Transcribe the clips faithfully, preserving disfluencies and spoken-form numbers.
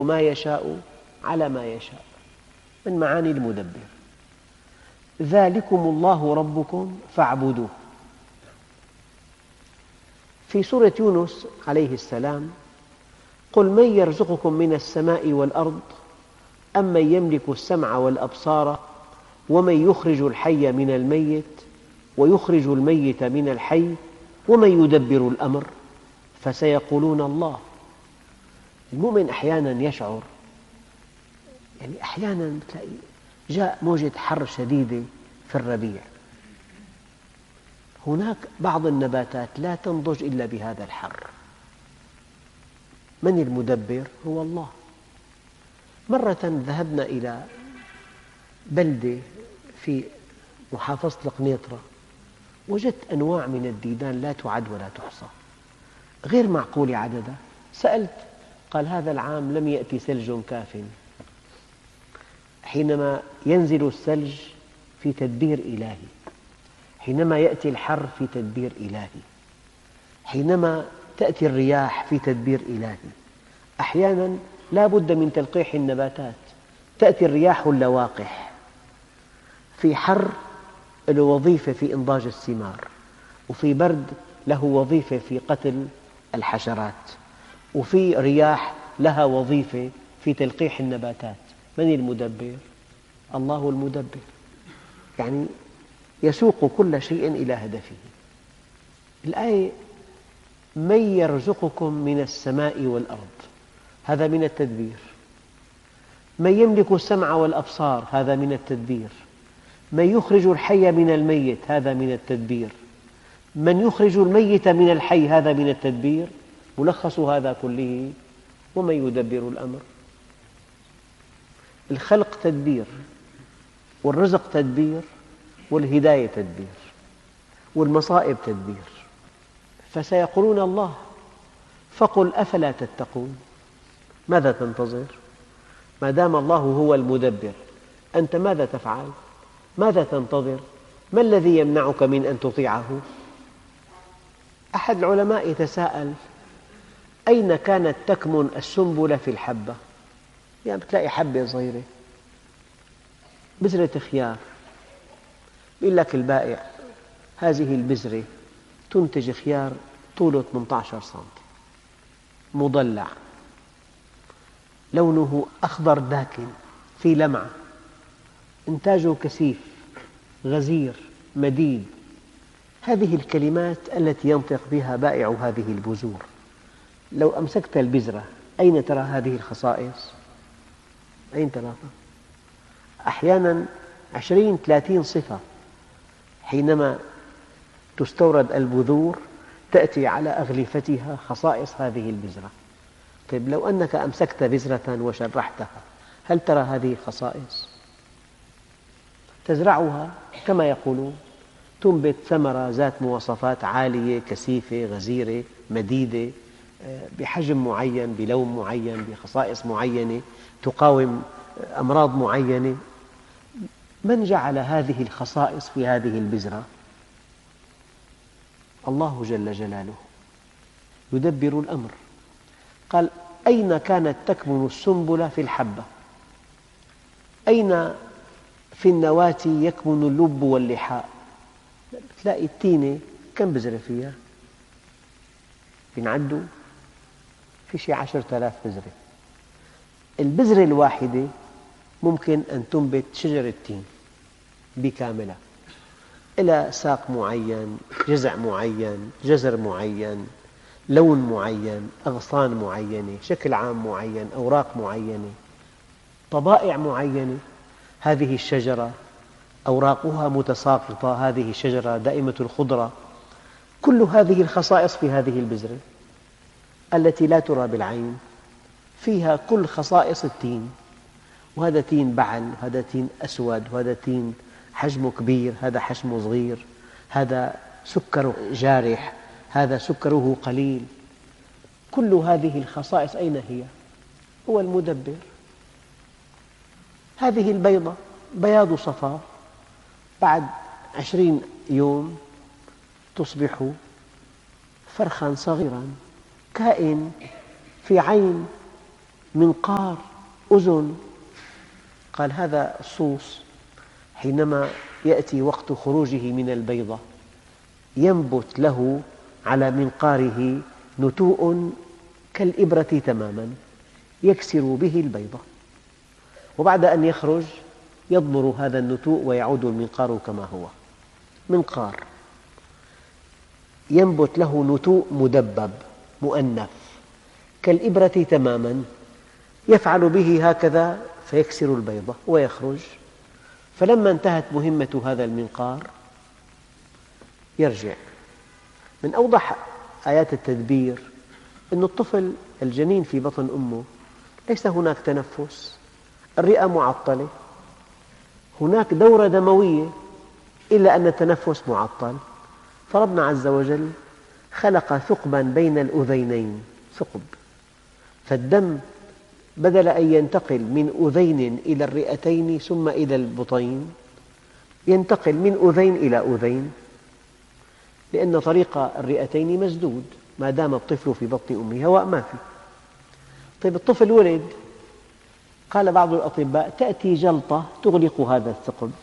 ما يشاء على ما يشاء من معاني المدبر. ذلكم الله ربكم فاعبدوه. في سورة يونس عليه السلام: قل من يرزقكم من السماء والأرض أمن يملك السمع والأبصار ومن يخرج الحي من الميت ويخرج الميت من الحي ومن يدبر الأمر فسيقولون الله. المؤمن أحياناً يشعر، يعني أحياناً تلاقي جاء موجة حر شديدة في الربيع، هناك بعض النباتات لا تنضج إلا بهذا الحر. من المدبر؟ هو الله. مرة ذهبنا إلى بلدة في محافظة القنيطرة، وجدت أنواع من الديدان لا تعد ولا تحصى، غير معقولة عددها. سألت، قال هذا العام لم يأتي ثلج كاف. حينما ينزل الثلج في تدبير إلهي، حينما يأتي الحر في تدبير إلهي، حينما تأتي الرياح في تدبير إلهي. أحياناً لا بد من تلقيح النباتات، تأتي الرياح اللواقح. في حر له وظيفة في إنضاج الثمار، وفي برد له وظيفة في قتل الحشرات، وفي رياح لها وظيفة في تلقيح النباتات. من المدبر؟ الله المدبر، يعني يسوق كل شيء إلى هدفه. الآية: من يرزقكم من السماء والأرض، هذا من التدبير. من يملك السمع والأبصار، هذا من التدبير. من يخرج الحي من الميت، هذا من التدبير. من يخرج الميت من الحي، هذا من التدبير. ملخص هذا كله: ومن يدبر الأمر. الخلق تدبير، والرزق تدبير، والهداية تدبير، والمصائب تدبير. فسيقولون الله. فقل أفلا تتقون. ماذا تنتظر؟ ما دام الله هو المدبر، أنت ماذا تفعل؟ ماذا تنتظر؟ ما الذي يمنعك من أن تطيعه؟ أحد العلماء يتساءل: أين كانت تكمن السنبلة في الحبة؟ يعني تلاقي حبة صغيرة، بذرة خيار، يقول لك البائع: هذه البذرة تنتج خيار طوله ثمانية عشر سنتي، مضلع، لونه أخضر داكن، في لمعة، إنتاجه كثيف، غزير، مديد. هذه الكلمات التي ينطق بها بائع هذه البذور. لو أمسكت البذرة، أين ترى هذه الخصائص؟ أين تراها؟ أحياناً عشرين ثلاثين صفة. حينما تستورد البذور تأتي على أغلفتها خصائص هذه البذرة. طيب لو أنك أمسكت بذرة وشرحتها، هل ترى هذه الخصائص؟ تزرعها كما يقولون، تنبت ثمرة ذات مواصفات عالية، كثيفة، غزيرة، مديدة، بحجم معين، بلون معين، بخصائص معينة، تقاوم أمراض معينة. من جعل هذه الخصائص في هذه البذرة؟ الله جل جلاله. يدبر الأمر. قال: أين كانت تكمن السنبلة في الحبة؟ أين في النواة يكمن اللب واللحاء؟ تلاقي التينة كم بذرة فيها؟ بنعدوا في شيء عشرة آلاف بذرة. البذرة الواحدة ممكن أن تنبت شجرة تين بكاملها، إلى ساق معين، جذع معين، جذر معين، لون معين، أغصان معينة، شكل عام معين، أوراق معينة، طبائع معينة. هذه الشجرة أوراقها متساقطة، هذه الشجرة دائمة الخضرة. كل هذه الخصائص في هذه البذرة التي لا ترى بالعين، فيها كل خصائص التين. وهذا تين بعل، وهذا تين أسود، وهذا تين حجمه كبير، هذا حجمه صغير، هذا سكره جارح، هذا سكره قليل. كل هذه الخصائص أين هي؟ هو المدبر. هذه البيضة بياض صفار، بعد عشرين يوم تصبح فرخاً صغيراً، كائن في عين منقار، أذن. قال هذا الصوص حينما يأتي وقت خروجه من البيضة ينبت له على منقاره نتوء كالإبرة تماما يكسر به البيضة، وبعد أن يخرج يضمر هذا النتوء ويعود المنقار كما هو. منقار ينبت له نتوء مدبب مؤنف كالإبرة تماما، يفعل به هكذا فيكسر البيضة ويخرج. فلما انتهت مهمة هذا المنقار يرجع. من أوضح آيات التدبير أن الطفل الجنين في بطن أمه ليس هناك تنفس، الرئة معطلة، هناك دورة دموية إلا أن التنفس معطل. فربنا عز وجل خلق ثقبا بين الأذينين، ثقب، فالدم بدل أن ينتقل من أذين إلى الرئتين ثم إلى البطين ينتقل من أذين إلى أذين، لأن طريق الرئتين مسدود ما دام الطفل في بطن أمه، هواء ما في. طيب الطفل ولد، قال بعض الأطباء تأتي جلطة تغلق هذا الثقب.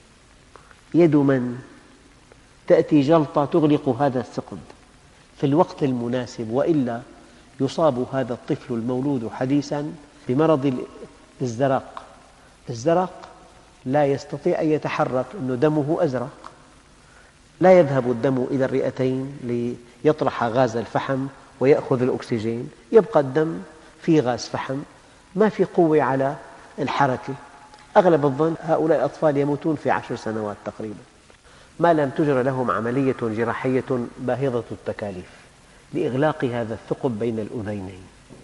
يد من؟ تأتي جلطة تغلق هذا الثقب في الوقت المناسب، وإلا يصاب هذا الطفل المولود حديثا بمرض الزرق. الزرق لا يستطيع أن يتحرك، أنه دمه أزرق، لا يذهب الدم إلى الرئتين ليطرح غاز الفحم ويأخذ الأكسجين، يبقى الدم في غاز فحم، ما في قوة على الحركة. أغلب الظن هؤلاء الأطفال يموتون في عشر سنوات تقريبا، ما لم تجرى لهم عملية جراحية باهظة التكاليف لإغلاق هذا الثقب بين الأذينين.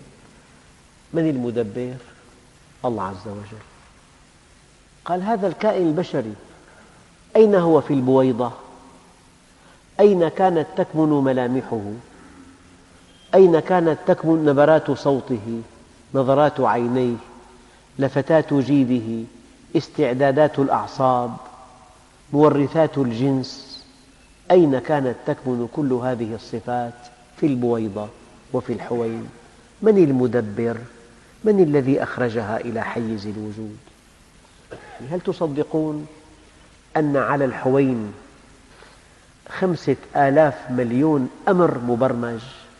من المدبر؟ الله عز وجل. قال هذا الكائن البشري أين هو في البويضة؟ أين كانت تكمن ملامحه؟ أين كانت تكمن نبرات صوته، نظرات عينيه، لفتات جيده، استعدادات الأعصاب، مورثات الجنس؟ أين كانت تكمن كل هذه الصفات؟ في البويضة وفي الحوين. من المدبر؟ من الذي أخرجها إلى حيز الوجود؟ هل تصدقون أن على الحوين خمسة آلاف مليون أمر مبرمج؟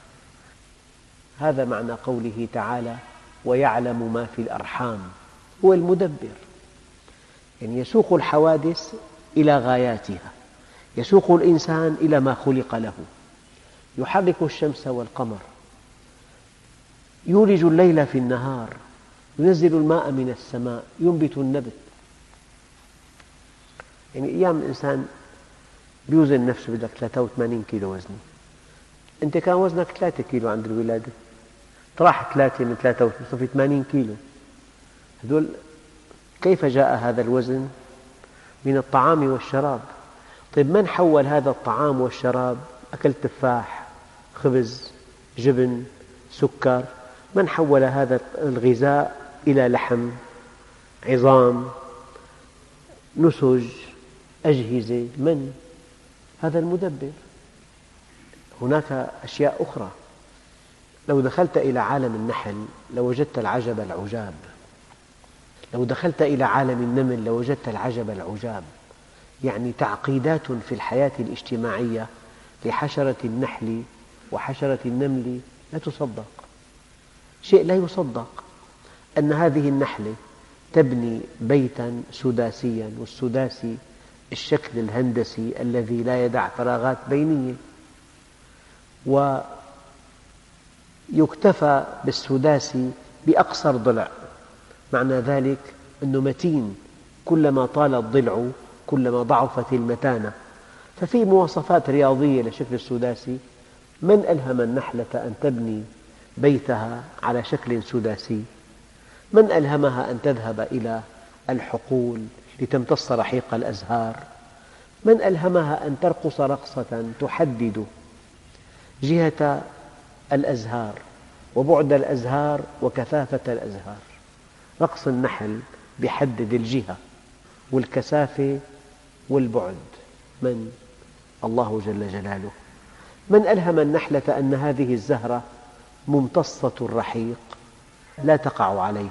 هذا معنى قوله تعالى ويعلم ما في الأرحام. هو المدبر، يعني يسوق الحوادث إلى غاياتها، يسوق الإنسان إلى ما خلق له، يحرك الشمس والقمر، يولج الليل في النهار، ينزل الماء من السماء، ينبت النبت. يعني أيام الإنسان بيوزن نفسه، بدك ثلاثة وثمانين كيلو وزني، أنت كان وزنك ثلاثة كيلو عند الولادة، طرح ثلاثة من ثلاثة وصفي ثمانين كيلو. هذول كيف جاء هذا الوزن؟ من الطعام والشراب. طيب من حول هذا الطعام والشراب؟ أكل تفاح، خبز، جبن، سكر. من حول هذا الغذاء إلى لحم، عظام، نسج، أجهزة؟ من؟ هذا المدبر. هناك أشياء أخرى. لو دخلت إلى عالم النحل لوجدت العجب العجاب، لو دخلت إلى عالم النمل لوجدت العجب العجاب. يعني تعقيدات في الحياة الاجتماعية لحشرة النحل وحشرة النمل لا تصدق. شيء لا يصدق أن هذه النحلة تبني بيتا سداسيا، والسداسي الشكل الهندسي الذي لا يدع فراغات بينية، ويكتفى بالسداسي بأقصر ضلع، معنى ذلك أنه متين، كلما طال الضلع كلما ضعفت المتانة. ففي مواصفات رياضية لشكل السداسي. من ألهم النحلة أن تبني بيتها على شكل سداسي؟ من ألهمها أن تذهب إلى الحقول لتمتص رحيق الأزهار؟ من ألهمها أن ترقص رقصة تحدد جهة الأزهار وبعد الأزهار وكثافة الأزهار؟ رقص النحل يحدد الجهة والكثافة والبعد. من؟ الله جل جلاله. من ألهم النحلة أن هذه الزهرة ممتصة الرحيق لا تقع عليه.